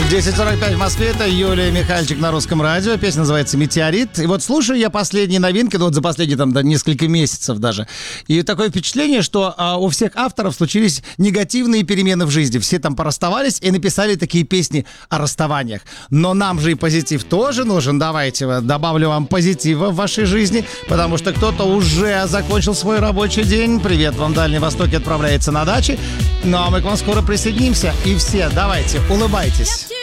10:45 в Москве, это Юлия Михальчик на Русском радио. Песня называется «Метеорит». И вот слушаю я последние новинки, ну вот за последние там несколько месяцев даже. И такое впечатление, что у всех авторов случились негативные перемены в жизни. Все там порасставались и написали такие песни о расставаниях. Но нам же и позитив тоже нужен. Давайте добавлю вам позитива в вашей жизни, потому что кто-то уже закончил свой рабочий день. Привет вам, Дальний Восток, отправляется на дачи. Ну а мы к вам скоро присоединимся. И все, давайте, улыбайтесь.